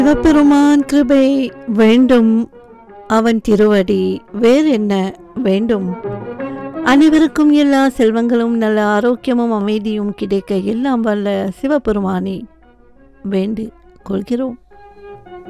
சிவபெருமான் கிருபை வேண்டும், அவன் திருவடி வேறு என்ன வேண்டும்? அனைவருக்கும் எல்லா செல்வங்களும் நல்ல ஆரோக்கியமும் அமைதியும் கிடைக்க எல்லாம் வல்ல சிவபெருமானை வேண்டி கொள்கிறோம்.